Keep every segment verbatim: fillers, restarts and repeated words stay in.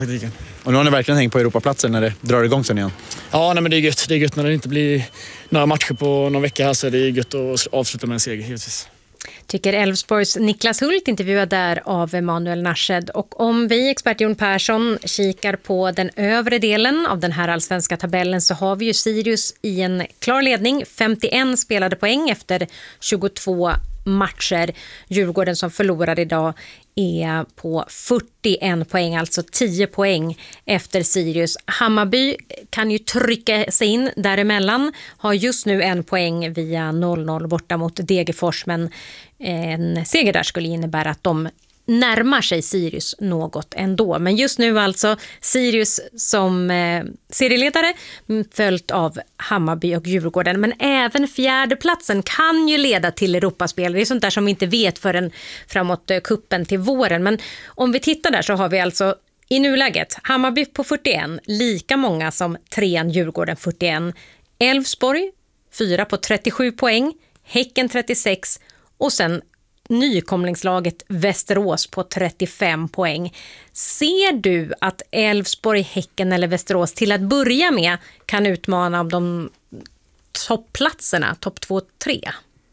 Och nu har ni verkligen hängt på Europaplatsen när det drar igång sen igen. Ja, nej, men det är gött. Det är gött när det inte blir några matcher på någon vecka här, så är det gött att avsluta med en seger, givetvis. Tycker Elfsborgs Niklas Hult, intervjuad där av Emanuel Narshed. Och om vi, expert Jon Persson, kikar på den övre delen av den här allsvenska tabellen, så har vi ju Sirius i en klar ledning. femtioen spelade poäng efter tjugotvå matcher. Djurgården som förlorar idag är på fyrtioen poäng, alltså tio poäng efter Sirius. Hammarby kan ju trycka sig in däremellan, har just nu en poäng via noll noll borta mot Degerfors, men en seger där skulle innebära att de närmar sig Sirius något ändå. Men just nu alltså Sirius som eh, serieledare, följt av Hammarby och Djurgården. Men även fjärdeplatsen kan ju leda till Europaspel. Det är sånt där som vi inte vet förrän framåt kuppen till våren. Men om vi tittar där så har vi alltså i nuläget Hammarby på fyrtioen, lika många som trean Djurgården fyrtioen. Elfsborg fyra på trettiosju poäng, Häcken trettiosex och sen nykomlingslaget Västerås på trettiofem poäng. Ser du att Elfsborg, Häcken eller Västerås till att börja med kan utmana om de toppplatserna, topp två, tre?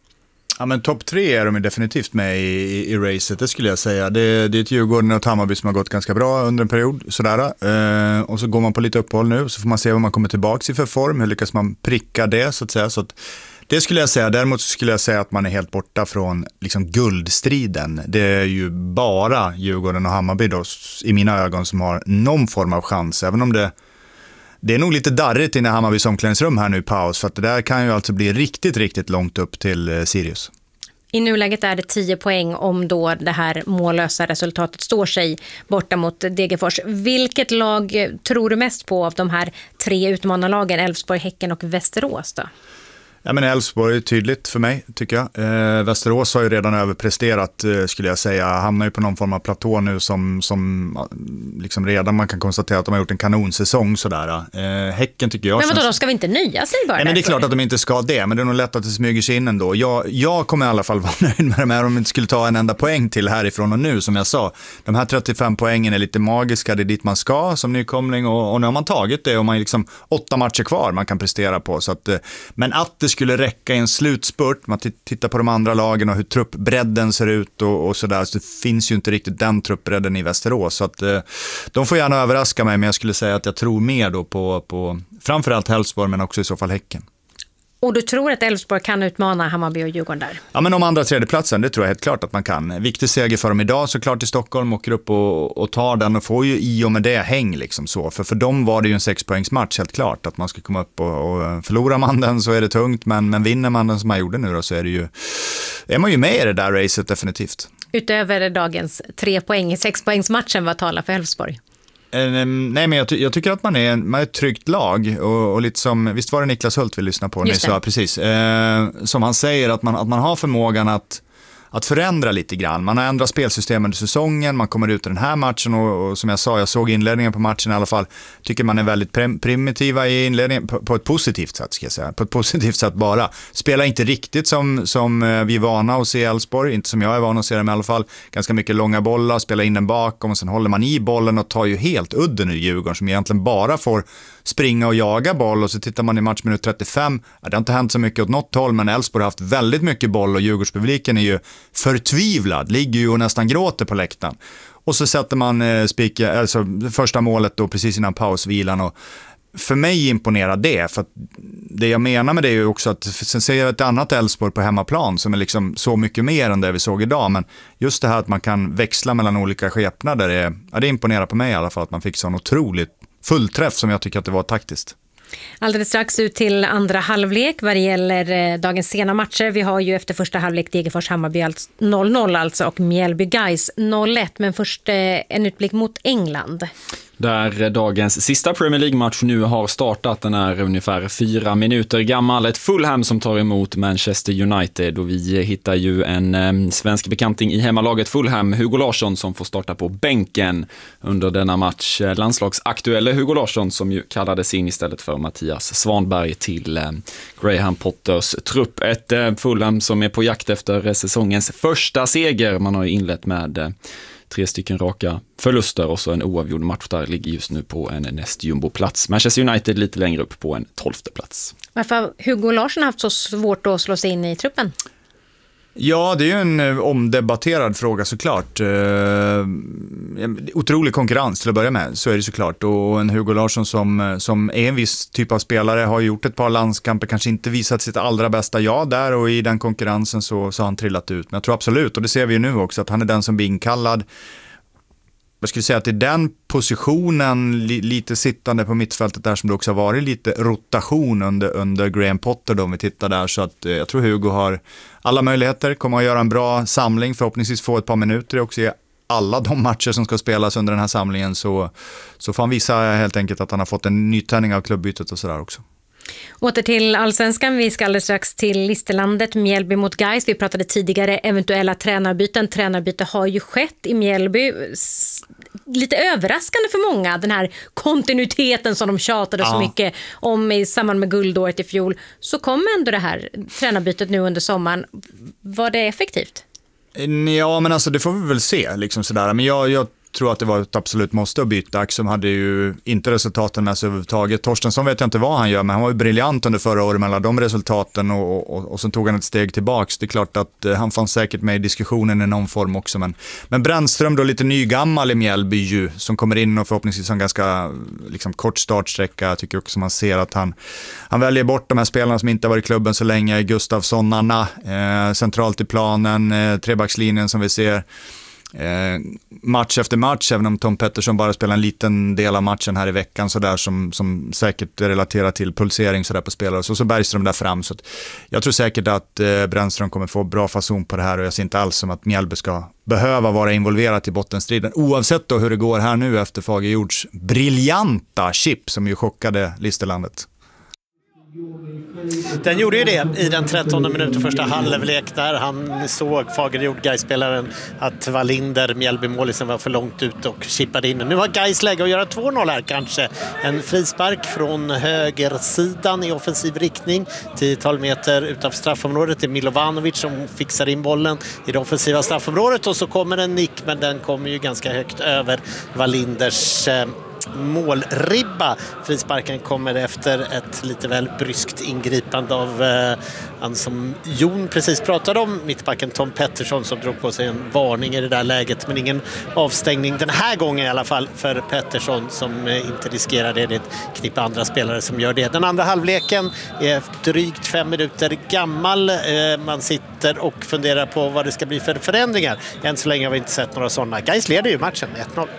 Ja, men topp tre är de definitivt med i, i, i racet, det skulle jag säga. Det, det är ett Djurgården och ett Hammarby som har gått ganska bra under en period. Sådär. Eh, och så går man på lite uppehåll nu, så får man se vad man kommer tillbaka i för form. Hur lyckas man pricka det, så att säga. Så att det skulle jag säga. Däremot skulle jag säga att man är helt borta från liksom guldstriden. Det är ju bara Djurgården och Hammarby då, i mina ögon, som har någon form av chans. Även om det, det är nog lite darrigt inne i Hammarbys omklädningsrum här nu i paus. För att det där kan ju alltså bli riktigt, riktigt långt upp till Sirius. I nuläget är det tio poäng om då det här mållösa resultatet står sig borta mot Degerfors. Vilket lag tror du mest på av de här tre utmanarlagen, Elfsborg, Häcken och Västerås då? Ja, men Elfsborg är tydligt för mig, tycker jag. Eh, Västerås har ju redan överpresterat, eh, skulle jag säga. Hamnar ju på någon form av platå nu som, som liksom redan man kan konstatera att de har gjort en kanonsäsong sådär. Eh, häcken tycker jag... Men vadå, känns... de ska vi inte nöja sig bara? Nej, men det är klart att de inte ska det, men det är nog lätt att det smyger sig in ändå. Jag, jag kommer i alla fall vara nöjd med de här om de inte skulle ta en enda poäng till härifrån och nu, som jag sa. De här trettiofem poängen är lite magiska, det är dit man ska som nykomling, och, och nu har man tagit det och man har liksom åtta matcher kvar man kan prestera på. Så att, men att det skulle räcka i en slutspurt, man t- tittar på de andra lagen och hur truppbredden ser ut och, och sådär, så det finns ju inte riktigt den truppbredden i Västerås, så att eh, de får gärna överraska mig, men jag skulle säga att jag tror mer då på, på framförallt Elfsborg, men också i så fall Häcken. Och du tror att Elfsborg kan utmana Hammarby och Djurgården där? Ja, men om andra tredjeplatsen, det tror jag helt klart att man kan. Viktig seger för dem idag såklart i Stockholm, åker upp och, och tar den och får ju i och med det häng liksom så. För för dem var det ju en sexpoängsmatch helt klart, att man ska komma upp och, och förlora man den så är det tungt, men, men vinner man den som man gjorde nu då, så är det ju, är man ju med i det där racet definitivt. Utöver dagens tre poäng i sexpoängsmatchen, vad talar för Elfsborg? Nej, men jag, ty- jag tycker att man är, man är ett tryggt lag och, och lite som, visst var det Niklas Hult vi lyssnade på nyss, så, precis, eh, som han säger att man, att man har förmågan att att förändra lite grann. Man har ändrat spelsystem under säsongen, man kommer ut i den här matchen och, och som jag sa, jag såg inledningen på matchen i alla fall, tycker man är väldigt prim- primitiva i inledningen på, på ett positivt sätt, ska jag säga. På ett positivt sätt bara. Spelar inte riktigt som, som vi är vana att se Elfsborg, inte som jag är van att se dem i alla fall. Ganska mycket långa bollar, spelar in den bakom och sen håller man i bollen och tar ju helt udden ur Djurgården som egentligen bara får springa och jaga boll, och så tittar man i matchminut trettiofem, det har inte hänt så mycket åt något håll, men Elfsborg har haft väldigt mycket boll och Djurgårdspubliken är ju förtvivlad, ligger ju och nästan gråter på läktaren. Och så sätter man eh, spika, alltså första målet då precis innan pausvilan, och för mig imponerar det, för att det jag menar med det är ju också att sen ser jag ett annat Elfsborg på hemmaplan som är liksom så mycket mer än det vi såg idag, men just det här att man kan växla mellan olika skepnader, det, ja, det imponerar på mig i alla fall, att man fick sån otroligt fullträff som jag tycker att det var taktiskt. Alldeles strax ut till andra halvlek vad det gäller eh, dagens sena matcher. Vi har ju efter första halvlek Degerfors Hammarby alltså noll noll alltså, och Mjällby Gais noll ett, men först eh, en utblick mot England. Där dagens sista Premier League-match nu har startat. Den är ungefär fyra minuter gammal. Ett Fulham som tar emot Manchester United, och vi hittar ju en eh, svensk bekanting i hemmalaget Fulham, Hugo Larsson, som får starta på bänken under denna match. Landslagsaktuelle Hugo Larsson som ju kallades in istället för Mattias Svanberg till eh, Graham Potters trupp. Ett eh, Fulham som är på jakt efter säsongens första seger. Man har ju inlett med eh, tre stycken raka förluster och så en oavgjord match där, ligger just nu på en näst jumbo-plats. Manchester United lite längre upp på en tolfte plats. Varför har Hugo Larsson haft så svårt att slå sig in i truppen? Ja, det är ju en omdebatterad fråga såklart. Eh, otrolig konkurrens till att börja med, så är det såklart. Och en Hugo Larsson som, som är en viss typ av spelare, har gjort ett par landskamper, kanske inte visat sitt allra bästa jag där, och i den konkurrensen så, så har han trillat ut. Men jag tror absolut, och det ser vi ju nu också, att han är den som blir inkallad. Jag skulle säga att i den positionen, li, lite sittande på mittfältet där, som det också har varit lite rotation under, under Graham Potter då, om vi tittar där, så att eh, jag tror Hugo har alla möjligheter, kommer att göra en bra samling, förhoppningsvis få ett par minuter också i alla de matcher som ska spelas under den här samlingen, så, så får han visa helt enkelt att han har fått en nytändning av klubbytet och sådär också. Åter till Allsvenskan. Vi ska alldeles strax till Listerlandet, Mjällby mot Gais. Vi pratade tidigare eventuella tränarbyten. Tränarbyte har ju skett i Mjällby. Lite överraskande för många, den här kontinuiteten som de tjatade ja. så mycket om i samband med guldåret i fjol. Så kom ändå det här tränarbytet nu under sommaren. Var det effektivt? Ja, men alltså det får vi väl se liksom sådär. Men jag, jag tror att det var ett absolut måste att byta. Axum hade ju inte resultaten med sig överhuvudtaget. Torstensson vet jag inte vad han gör, men han var ju briljant under förra året mellan de resultaten, och, och, och så tog han ett steg tillbaks. Det är klart att eh, han fanns säkert med i diskussionen i någon form också. Men, men Brännström då, lite nygammal i Mjällby ju, som kommer in och förhoppningsvis har en ganska liksom, kort startsträcka. Jag tycker också man ser att han, han väljer bort de här spelarna som inte har varit i klubben så länge. Gustafssonarna, eh, centralt i planen, eh, trebackslinjen som vi ser. Eh, match efter match, även om Tom Pettersson bara spelar en liten del av matchen här i veckan så där, som, som säkert relaterar till pulsering så där på spelare, så, så Bergström där fram, så att jag tror säkert att eh, Brännström kommer få bra fason på det här, och jag ser inte alls som att Mjällby ska behöva vara involverat i bottenstriden, oavsett då hur det går här nu efter Fagerjords briljanta chip som ju chockade Listerlandet. Den gjorde ju det i den trettonde minuten första halvlek, där han såg Fagerjord, Gais-spelaren, att Wallinder, Mjällby-målisen, var för långt ut och chippade in. Nu har Gais läge att göra två noll här kanske. En frispark från högersidan i offensiv riktning, tio meter utanför straffområdet. Det är Milovanovic som fixar in bollen i det offensiva straffområdet, och så kommer en nick, men den kommer ju ganska högt över Wallinders eh, målribba. Frisparken kommer efter ett lite väl bryskt ingripande av eh, han som Jon precis pratade om, mittbacken Tom Pettersson, som drog på sig en varning i det där läget, men ingen avstängning den här gången i alla fall för Pettersson, som eh, inte riskerar det. Det är ett knipp andra spelare som gör det. Den andra halvleken är drygt fem minuter gammal. Eh, man sitter och funderar på vad det ska bli för förändringar. Än så länge har vi inte sett några sådana. Gais leder ju matchen ett noll.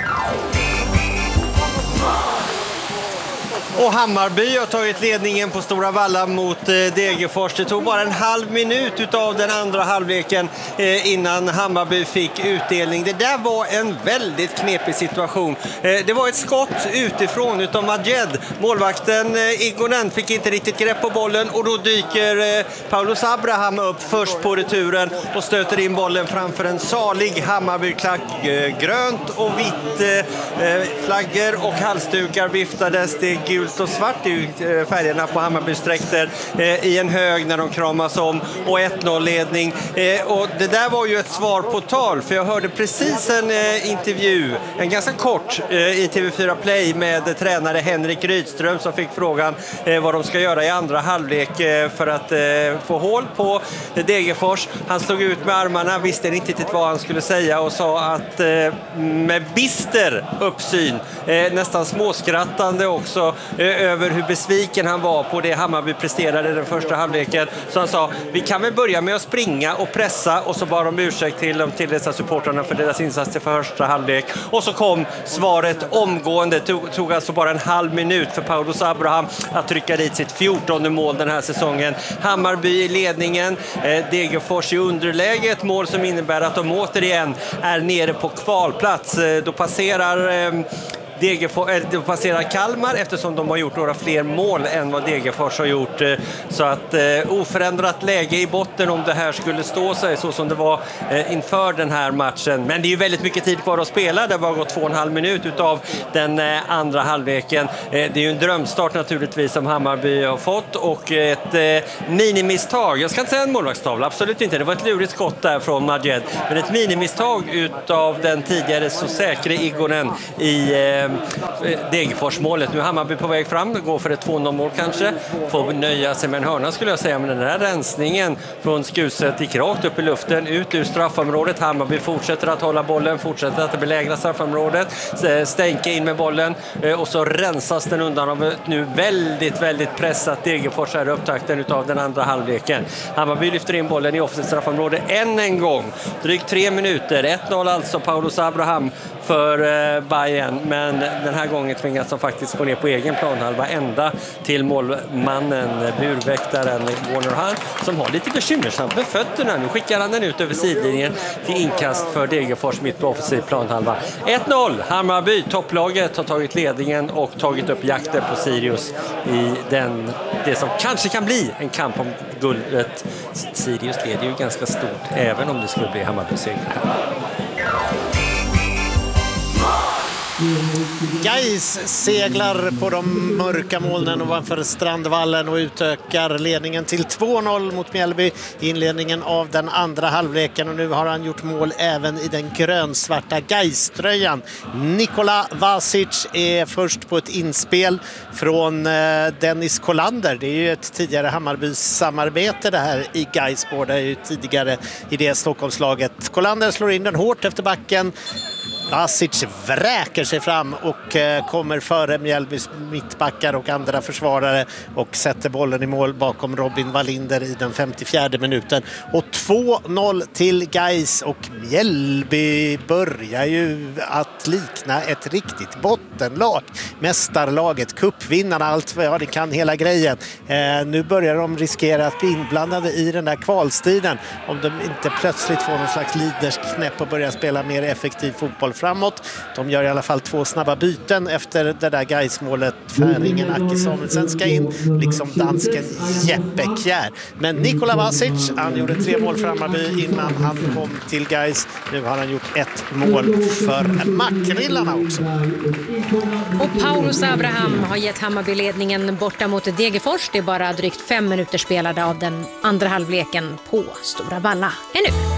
Och Hammarby har tagit ledningen på Stora Valla mot Degerfors. Det tog bara en halv minut utav den andra halvleken innan Hammarby fick utdelning. Det där var en väldigt knepig situation. Det var ett skott utifrån utav Majed. Målvakten Igonen fick inte riktigt grepp på bollen, och då dyker Paulus Abraham upp först på returen och stöter in bollen framför en salig Hammarby-klack. Grönt och vitt flaggor och halsdukar viftades. Det är gult och svart i färgerna på Hammarbys dräkter i en hög när de kramas om, och ett noll-ledning. Och det där var ju ett svar på tal, för jag hörde precis en intervju, en ganska kort, i T V fyra Play med tränare Henrik Rydström, som fick frågan vad de ska göra i andra halvlek för att få hål på Degerfors. Han slog ut med armarna, visste inte riktigt vad han skulle säga, och sa att med bister uppsyn, nästan småskrattande också, över hur besviken han var på det Hammarby presterade i den första halvleken. Så han sa, vi kan väl börja med att springa och pressa, och så bad de ursäkt till de till dessa supportrarna för deras insatser för första halvlek. Och så kom svaret omgående. Det tog, tog alltså bara en halv minut för Paulus Abraham att trycka dit sitt fjortonde mål den här säsongen. Hammarby i ledningen, eh, Degerfors i underläge, ett mål som innebär att de återigen är nere på kvalplats. Eh, då passerar... Eh, Degerfors, äh, passerar Kalmar eftersom de har gjort några fler mål än vad Degerfors har gjort. Så att eh, oförändrat läge i botten om det här skulle stå sig så som det var eh, inför den här matchen. Men det är ju väldigt mycket tid kvar att spela. Det har bara gått två och en halv minut utav den eh, andra halvleken. Eh, det är ju en drömstart naturligtvis som Hammarby har fått och ett eh, minimisstag. Jag ska inte säga en målvaktstavla, absolut inte. Det var ett lurigt skott där från Majed. Men ett minimisstag utav den tidigare så säkra Igonen i eh, Degerfors-målet. Nu är Hammarby på väg fram, går för ett två noll-mål kanske. Får nöja sig med en hörna skulle jag säga. Men den här rensningen från Skuset gick rakt upp i luften, ut ur straffområdet. Hammarby fortsätter att hålla bollen, fortsätter att belägra straffområdet, stänka in med bollen och så rensas den undan av ett nu väldigt, väldigt pressat Degerfors här i upptakten utav den andra halvleken. Hammarby lyfter in bollen i offensivt straffområde än en gång. Drygt tre minuter, ett noll alltså Paulus Abraham för eh, Bayern, men den här gången tvingas de faktiskt gå ner på egen planhalva ända till målmannen, burväktaren Warner Hall, som har lite bekymmersamt med fötterna. Nu skickar han den ut över sidlinjen till inkast för Degerfors mitt på offensiv planhalva. ett noll, Hammarby, topplaget har tagit ledningen och tagit upp jakten på Sirius i den, det som kanske kan bli en kamp om guldet. Sirius leder ju ganska stort även om det skulle bli Hammarbys seger här. Gais seglar på de mörka molnen ovanför Strandvallen och utökar ledningen till två noll mot Mjällby i inledningen av den andra halvleken, och nu har han gjort mål även i den grönsvarta Gais-tröjan. Nikola Vasic är först på ett inspel från Dennis Kolander. Det är ju ett tidigare Hammarbys samarbete det här i Gais, båda är ju tidigare i det Stockholmslaget. Kolander slår in den hårt efter backen. Vasic vräker sig fram och eh, kommer före Mjällbys mittbackar och andra försvarare och sätter bollen i mål bakom Robin Wallinder i den femtiofjärde minuten. Och två noll till Gais, och Mjällby börjar ju att likna ett riktigt bottenlag. Mästarlaget, cupvinnarna, allt vad det kan, hela grejen. Eh, nu börjar de riskera att bli inblandade i den där kvalstriden om de inte plötsligt får någon slags lidersknäpp och börjar spela mer effektiv fotboll framåt. De gör i alla fall två snabba byten efter det där Gais-målet. Färingen Aki Samuelsen ska in, liksom dansken Jeppe Kjær. Men Nikola Vasic, han gjorde tre mål för Hammarby innan han kom till Gais. Nu har han gjort ett mål för Mackrillarna också. Och Paulus Abraham har gett Hammarby-ledningen borta mot Degerfors. Det är bara drygt fem minuter spelade av den andra halvleken på Stora Valla ännu.